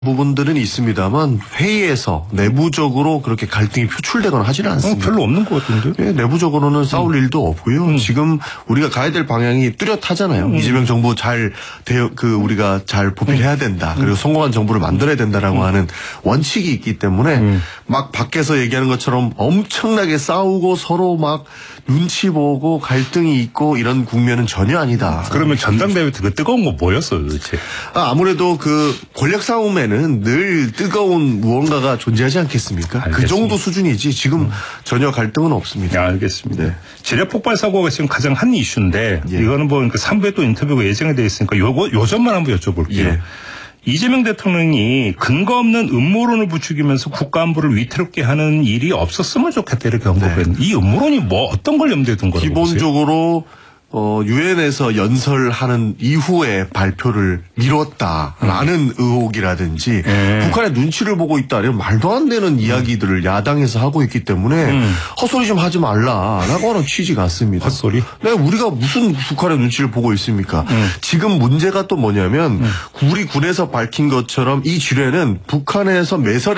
부분들은 있습니다만 회의에서 내부적으로 그렇게 갈등이 표출되거나 하지는 않습니다. 별로 없는 것 같은데요? 예, 내부적으로는 싸울 일도 없고요. 지금 우리가 가야 될 방향이 뚜렷하잖아요. 이재명 정부 우리가 잘 보필해야 된다. 그리고 성공한 정부를 만들어야 된다라고 하는 원칙이 있기 때문에 막 밖에서 얘기하는 것처럼 엄청나게 싸우고 서로 막 눈치 보고 갈등이 있고 이런 국면은 전혀 아니다. 그러면 전당대회 그 뜨거운 거 뭐였어요, 도대체? 아무래도 그 권력 싸움에는 늘 뜨거운 무언가가 존재하지 않겠습니까? 알겠습니다. 그 정도 수준이지 지금 전혀 갈등은 없습니다. 네, 알겠습니다. 네. 지뢰 폭발 사고가 지금 가장 한 이슈인데 예. 이거는 뭐 3부에 또 인터뷰가 예정이 되어 있으니까 요 점만 한번 여쭤볼게요. 예. 이재명 대통령이 근거 없는 음모론을 부추기면서 국가안보를 위태롭게 하는 일이 없었으면 좋겠다 이렇게 언급했는데 이 음모론이 뭐 어떤 걸 염두에 둔 거라고 보세요? 기본적으로 유엔에서 연설하는 이후에 발표를 미뤘다라는 의혹이라든지 북한의 눈치를 보고 있다 이런 말도 안 되는 이야기들을 야당에서 하고 있기 때문에 헛소리 좀 하지 말라라고 하는 취지 같습니다. 헛소리? 네, 우리가 무슨 북한의 눈치를 보고 있습니까? 지금 문제가 또 뭐냐면 우리 군에서 밝힌 것처럼 이 지뢰는 북한에서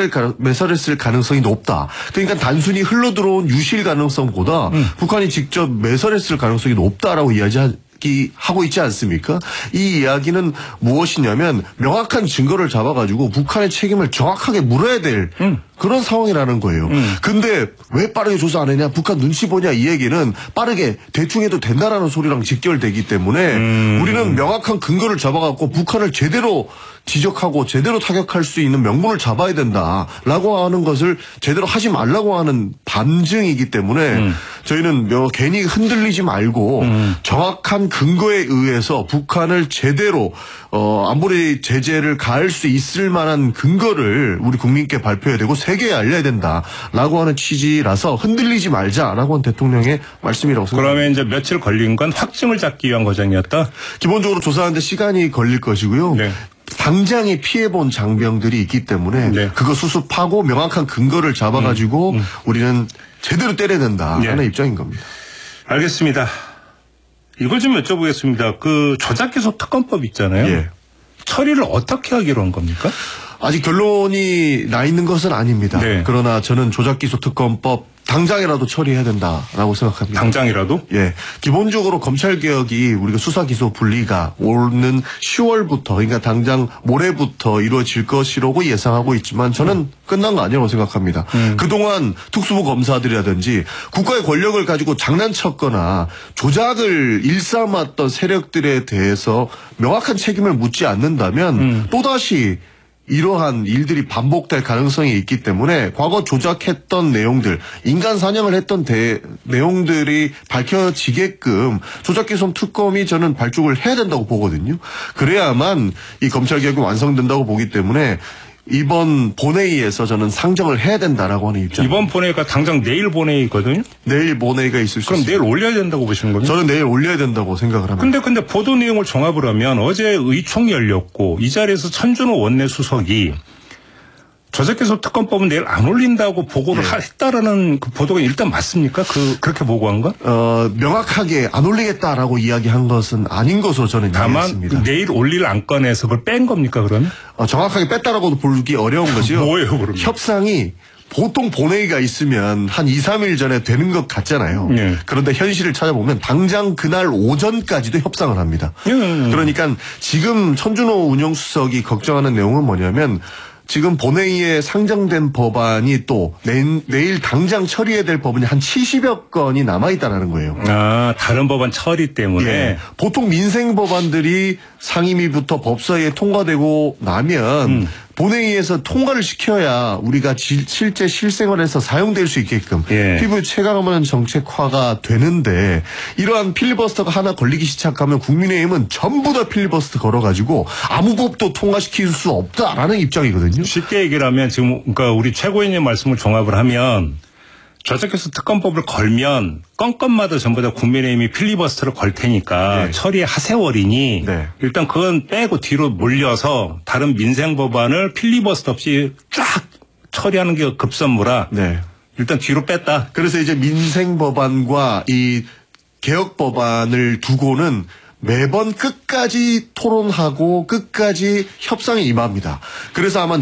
매설했을 가능성이 높다. 그러니까 단순히 흘러들어온 유실 가능성보다 북한이 직접 매설했을 가능성이 높다라고 이야기하고 있지 않습니까? 이 이야기는 무엇이냐면 명확한 증거를 잡아가지고 북한의 책임을 정확하게 물어야 될 그런 상황이라는 거예요. 근데 왜 빠르게 조사 안 했냐? 북한 눈치 보냐? 이 얘기는 빠르게 대충 해도 된다라는 소리랑 직결되기 때문에 우리는 명확한 근거를 잡아갖고 북한을 제대로 지적하고 제대로 타격할 수 있는 명분을 잡아야 된다라고 하는 것을 제대로 하지 말라고 하는 반증이기 때문에 저희는 괜히 흔들리지 말고 정확한 근거에 의해서 북한을 제대로 안보리 제재를 가할 수 있을 만한 근거를 우리 국민께 발표해야 되고 세계에 알려야 된다라고 하는 취지라서 흔들리지 말자라고 하는 대통령의 말씀이라고 생각합니다. 그러면 이제 며칠 걸린 건 확증을 잡기 위한 과정이었다? 기본적으로 조사하는데 시간이 걸릴 것이고요. 네. 당장에 피해본 장병들이 있기 때문에 네. 그거 수습하고 명확한 근거를 잡아가지고 우리는 제대로 때려야 된다라는 네. 입장인 겁니다. 알겠습니다. 이걸 좀 여쭤보겠습니다. 그 저작기소 특검법 있잖아요. 예. 처리를 어떻게 하기로 한 겁니까? 아직 결론이 나 있는 것은 아닙니다. 네. 그러나 저는 조작기소 특검법 당장이라도 처리해야 된다라고 생각합니다. 당장이라도? 예. 기본적으로 검찰개혁이 우리가 수사기소 분리가 오는 10월부터 그러니까 당장 모레부터 이루어질 것이라고 예상하고 있지만 저는 끝난 거 아니라고 생각합니다. 그동안 특수부 검사들이라든지 국가의 권력을 가지고 장난쳤거나 조작을 일삼았던 세력들에 대해서 명확한 책임을 묻지 않는다면 또다시 이러한 일들이 반복될 가능성이 있기 때문에 과거 조작했던 내용들, 인간 사냥을 했던 내용들이 밝혀지게끔 조작기소 특검이 저는 발족을 해야 된다고 보거든요. 그래야만 이 검찰개혁이 완성된다고 보기 때문에 이번 본회의에서 저는 상정을 해야 된다라고 하는 입장. 이번 본회의가 당장 내일 본회의거든요. 내일 본회의가 있을 수 그럼 있습니다. 내일 올려야 된다고 보시는 거죠? 저는 내일 올려야 된다고 생각을 합니다. 근데 보도 내용을 종합을 하면 어제 의총이 열렸고 이 자리에서 천준호 원내수석이 조작기소 특검법은 내일 안 올린다고 보고를 했다라는 그 보도가 일단 맞습니까? 그렇게 보고한 건? 명확하게 안 올리겠다라고 이야기한 것은 아닌 것으로 저는 이해했습니다. 다만 내일 올릴 안건에서 그걸 뺀 겁니까 그러면? 정확하게 뺐다라고도 보기 어려운 것이요. 뭐예요 그러면? 협상이 보통 본회의가 있으면 한 2, 3일 전에 되는 것 같잖아요. 네. 그런데 현실을 찾아보면 당장 그날 오전까지도 협상을 합니다. 그러니까 지금 천준호 운영수석이 걱정하는 내용은 뭐냐면 지금 본회의에 상정된 법안이 또 내일 당장 처리해야 될 법안이 한 70여 건이 남아있다는 거예요. 아, 다른 법안 처리 때문에. 예. 보통 민생 법안들이 상임위부터 법사위에 통과되고 나면 본회의에서 통과를 시켜야 우리가 실제 실생활에서 사용될 수 있게끔 피부 체감하는 정책화가 되는데 이러한 필리버스터가 하나 걸리기 시작하면 국민의힘은 전부 다 필리버스터 걸어가지고 아무 법도 통과시킬 수 없다라는 입장이거든요. 쉽게 얘기를 하면 지금 그러니까 우리 최고위원의 말씀을 종합을 하면 조작기소 특검법을 걸면 건건마다 전부 다 국민의힘이 필리버스터를 걸 테니까 처리하세월이니 일단 그건 빼고 뒤로 몰려서 다른 민생 법안을 필리버스터 없이 쫙 처리하는 게 급선무라 일단 뒤로 뺐다. 그래서 이제 민생 법안과 이 개혁 법안을 두고는 매번 끝까지 토론하고 끝까지 협상에 임합니다. 그래서 아마